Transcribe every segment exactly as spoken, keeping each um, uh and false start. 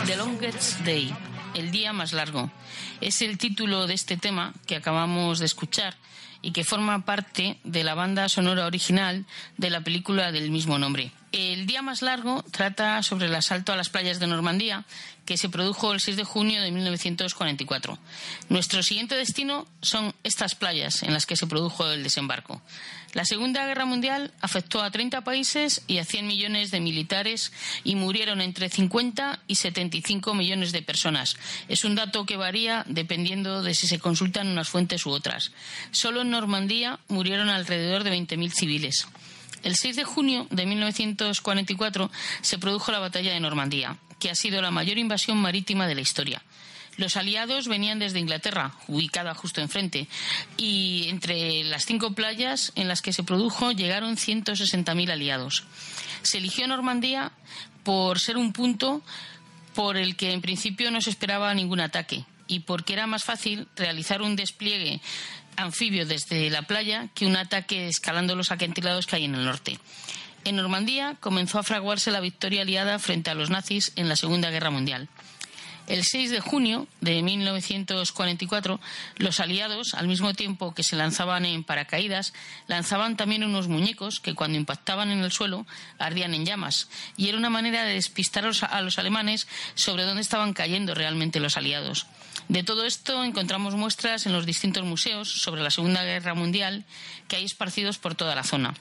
The Longest Day, el día más largo. Es el título de este tema que acabamos de escuchar y que forma parte de la banda sonora original de la película del mismo nombre. El día más largo trata sobre el asalto a las playas de Normandía que se produjo el seis de junio de mil novecientos cuarenta y cuatro. Nuestro siguiente destino son estas playas en las que se produjo el desembarco. La Segunda Guerra Mundial afectó a treinta países y a cien millones de militares y murieron entre cincuenta y setenta y cinco millones de personas. Es un dato que varía dependiendo de si se consultan unas fuentes u otras. Solo en Normandía murieron alrededor de veinte mil civiles. El seis de junio de mil novecientos cuarenta y cuatro se produjo la batalla de Normandía, que ha sido la mayor invasión marítima de la historia. Los aliados venían desde Inglaterra, ubicada justo enfrente, y entre las cinco playas en las que se produjo llegaron ciento sesenta mil aliados. Se eligió Normandía por ser un punto por el que en principio no se esperaba ningún ataque y porque era más fácil realizar un despliegue anfibio desde la playa que un ataque escalando los acantilados que hay en el norte. En Normandía comenzó a fraguarse la victoria aliada frente a los nazis en la Segunda Guerra Mundial. El seis de junio de mil novecientos cuarenta y cuatro, los aliados, al mismo tiempo que se lanzaban en paracaídas, lanzaban también unos muñecos que cuando impactaban en el suelo ardían en llamas, y era una manera de despistar a los alemanes sobre dónde estaban cayendo realmente los aliados. De todo esto encontramos muestras en los distintos museos sobre la Segunda Guerra Mundial que hay esparcidos por toda la zona.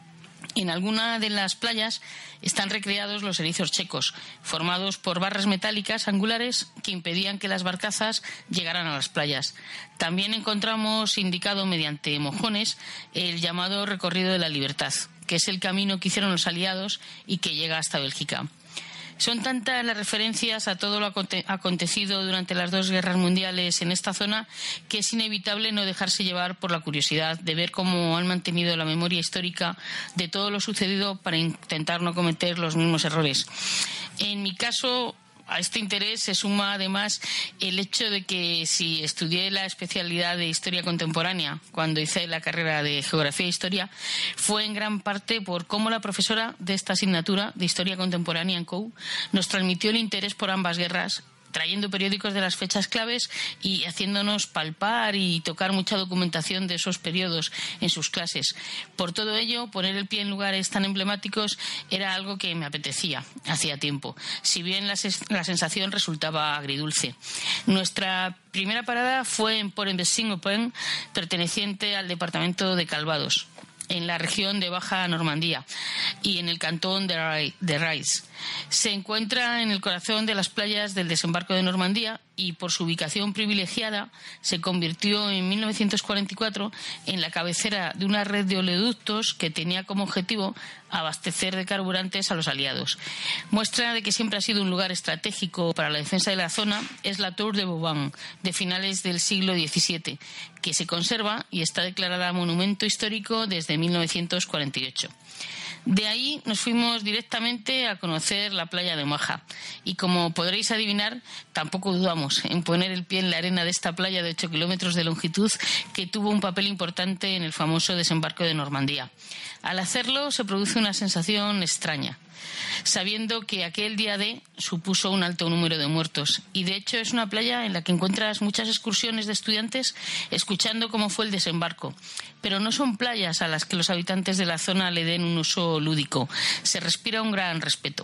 En alguna de las playas están recreados los erizos checos, formados por barras metálicas angulares que impedían que las barcazas llegaran a las playas. También encontramos indicado mediante mojones el llamado recorrido de la libertad, que es el camino que hicieron los aliados y que llega hasta Bélgica. Son tantas las referencias a todo lo acontecido durante las dos guerras mundiales en esta zona que es inevitable no dejarse llevar por la curiosidad de ver cómo han mantenido la memoria histórica de todo lo sucedido para intentar no cometer los mismos errores. En mi caso, a este interés se suma además el hecho de que si estudié la especialidad de Historia Contemporánea cuando hice la carrera de Geografía e Historia, fue en gran parte por cómo la profesora de esta asignatura de Historia Contemporánea en C O U nos transmitió el interés por ambas guerras, trayendo periódicos de las fechas claves y haciéndonos palpar y tocar mucha documentación de esos periodos en sus clases. Por todo ello, poner el pie en lugares tan emblemáticos era algo que me apetecía hacía tiempo, si bien la, la sensación resultaba agridulce. Nuestra primera parada fue en Port-en-Bessin-Open, perteneciente al departamento de Calvados, en la región de Baja Normandía y en el cantón de Rais. Se encuentra en el corazón de las playas del desembarco de Normandía y por su ubicación privilegiada se convirtió en mil novecientos cuarenta y cuatro en la cabecera de una red de oleoductos que tenía como objetivo abastecer de carburantes a los aliados. Muestra de que siempre ha sido un lugar estratégico para la defensa de la zona es la Tour de Vauban, de finales del siglo diecisiete, que se conserva y está declarada monumento histórico desde mil novecientos cuarenta y ocho. De ahí nos fuimos directamente a conocer la playa de Omaha y, como podréis adivinar, tampoco dudamos en poner el pie en la arena de esta playa de ocho kilómetros de longitud que tuvo un papel importante en el famoso desembarco de Normandía. Al hacerlo se produce una sensación extraña, sabiendo que aquel día D supuso un alto número de muertos, y de hecho es una playa en la que encuentras muchas excursiones de estudiantes escuchando cómo fue el desembarco, pero no son playas a las que los habitantes de la zona le den un uso lúdico. Se respira un gran respeto.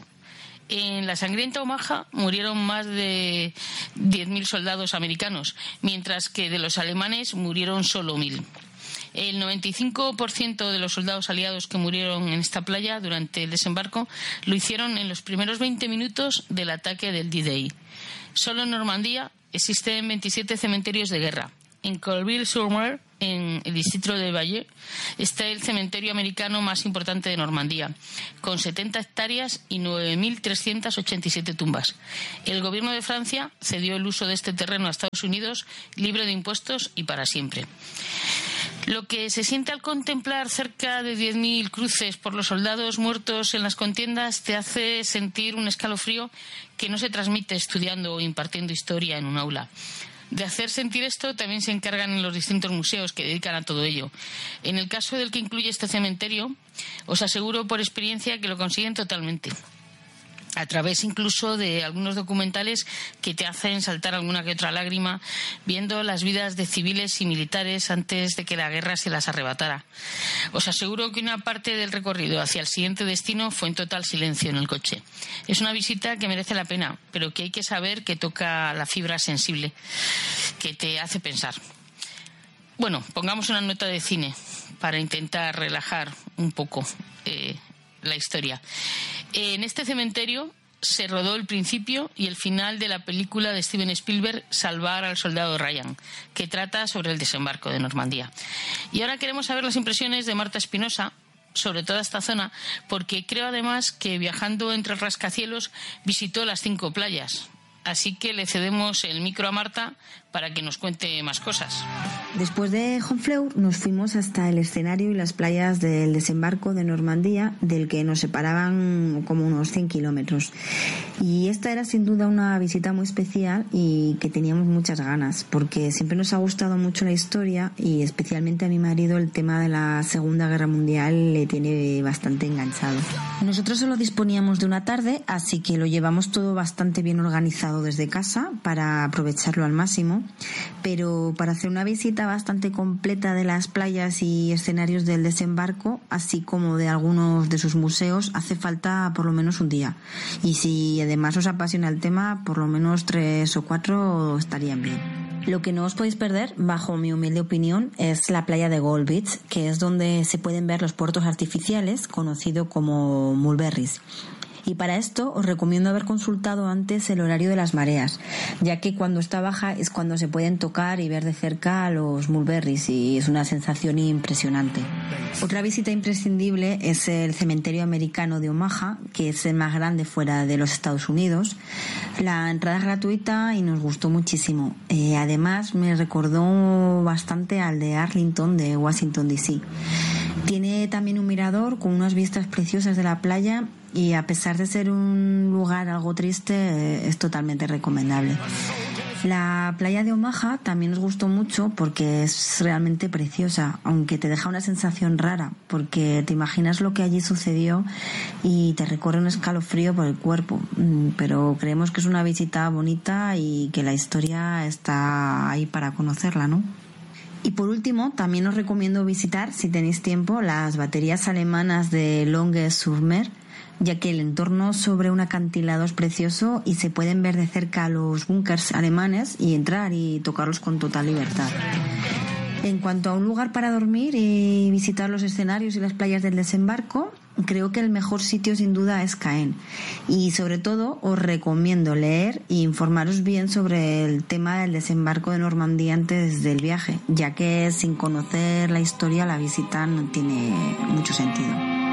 En la sangrienta Omaha murieron más de diez mil soldados americanos, mientras que de los alemanes murieron solo mil. El noventa y cinco por ciento de los soldados aliados que murieron en esta playa durante el desembarco lo hicieron en los primeros veinte minutos del ataque del D-Day. Solo en Normandía existen veintisiete cementerios de guerra. En Colville-sur-Mer, en el distrito de Bayeux, está el cementerio americano más importante de Normandía, con setenta hectáreas y nueve mil trescientas ochenta y siete tumbas. El gobierno de Francia cedió el uso de este terreno a Estados Unidos, libre de impuestos y para siempre. Lo que se siente al contemplar cerca de diez mil cruces por los soldados muertos en las contiendas te hace sentir un escalofrío que no se transmite estudiando o impartiendo historia en un aula. De hacer sentir esto también se encargan en los distintos museos que dedican a todo ello. En el caso del que incluye este cementerio, os aseguro por experiencia que lo consiguen totalmente. a través incluso de algunos documentales que te hacen saltar alguna que otra lágrima viendo las vidas de civiles y militares antes de que la guerra se las arrebatara. Os aseguro que una parte del recorrido hacia el siguiente destino fue en total silencio en el coche. Es una visita que merece la pena, pero que hay que saber que toca la fibra sensible, que te hace pensar. Bueno, pongamos una nota de cine para intentar relajar un poco eh, la historia. En este cementerio se rodó el principio y el final de la película de Steven Spielberg, Salvar al soldado Ryan, que trata sobre el desembarco de Normandía. Y ahora queremos saber las impresiones de Marta Espinosa sobre toda esta zona, porque creo además que viajando entre rascacielos visitó las cinco playas. Así que le cedemos el micro a Marta para que nos cuente más cosas. Después de Honfleur nos fuimos hasta el escenario y las playas del desembarco de Normandía, del que nos separaban como unos cien kilómetros. Y esta era sin duda una visita muy especial y que teníamos muchas ganas, porque siempre nos ha gustado mucho la historia y especialmente a mi marido el tema de la Segunda Guerra Mundial le tiene bastante enganchado. Nosotros solo disponíamos de una tarde, así que lo llevamos todo bastante bien organizado desde casa para aprovecharlo al máximo, pero para hacer una visita bastante completa de las playas y escenarios del desembarco, así como de algunos de sus museos, hace falta por lo menos un día. Y si además os apasiona el tema, por lo menos tres o cuatro estarían bien. Lo que no os podéis perder, bajo mi humilde opinión, es la playa de Gold Beach, que es donde se pueden ver los puertos artificiales, conocido como mulberries. Y para esto os recomiendo haber consultado antes el horario de las mareas, ya que cuando está baja es cuando se pueden tocar y ver de cerca los mulberries y es una sensación impresionante. Otra visita imprescindible es el cementerio americano de Omaha, que es el más grande fuera de los Estados Unidos. La entrada es gratuita y nos gustó muchísimo. Eh, además me recordó bastante al de Arlington de Washington D C. Tiene también un mirador con unas vistas preciosas de la playa y a pesar de ser un lugar algo triste, es totalmente recomendable. La playa de Omaha también nos gustó mucho porque es realmente preciosa, aunque te deja una sensación rara, porque te imaginas lo que allí sucedió y te recorre un escalofrío por el cuerpo, pero creemos que es una visita bonita y que la historia está ahí para conocerla, ¿no? Y por último, también os recomiendo visitar, si tenéis tiempo, las baterías alemanas de Longues-sur-Mer, ya que el entorno sobre un acantilado es precioso y se pueden ver de cerca los búnkers alemanes y entrar y tocarlos con total libertad. En cuanto a un lugar para dormir y visitar los escenarios y las playas del desembarco, creo que el mejor sitio sin duda es Caen. Y sobre todo os recomiendo leer e informaros bien sobre el tema del desembarco de Normandía antes del viaje, ya que sin conocer la historia la visita no tiene mucho sentido.